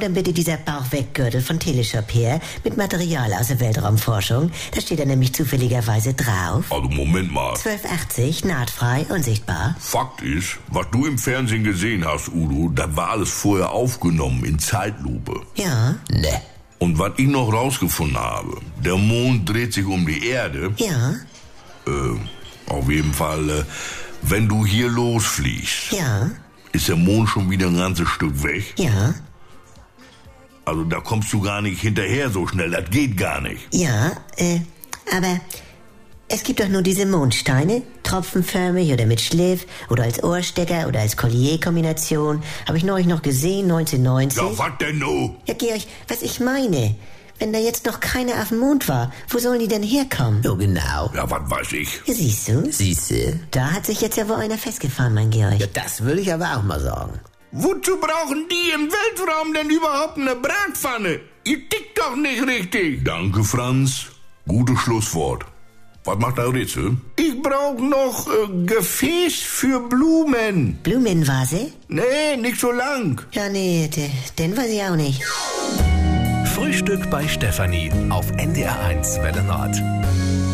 dann bitte dieser Bauchweggürtel von Teleshop her mit Material aus der Weltraumforschung. Da steht er nämlich zufälligerweise drauf. Also Moment mal. 1280, nahtfrei, unsichtbar. Fakt ist, was du im Fernsehen gesehen hast, Udo, das war alles vorher aufgenommen in Zeitlupe. Ja. Ne. Und was ich noch rausgefunden habe, der Mond dreht sich um die Erde. Ja. Auf jeden Fall, wenn du hier losfliegst, Ja. ist der Mond schon wieder ein ganzes Stück weg. Ja. Also da kommst du gar nicht hinterher so schnell, das geht gar nicht. Ja, aber es gibt doch nur diese Mondsteine, tropfenförmig oder mit Schliff oder als Ohrstecker oder als Collier-Kombination. Habe ich neulich noch gesehen, 1990. Ja, was denn nu? Ja, Georg, was ich meine, wenn da jetzt noch keiner auf dem Mond war, wo sollen die denn herkommen? So genau. Ja, was weiß ich. Ja, siehst du? Siehste? Da hat sich jetzt ja wohl einer festgefahren, mein Georg. Ja, das würde ich aber auch mal sagen. Wozu brauchen die im Weltraum denn überhaupt eine Bratpfanne? Ihr tickt doch nicht richtig. Danke, Franz. Gutes Schlusswort. Was macht der Rätsel? Ich brauche noch Gefäß für Blumen. Blumenvase? Nee, nicht so lang. Ja, nee, den weiß ich auch nicht. Frühstück bei Stefanie auf NDR1 Welle Nord.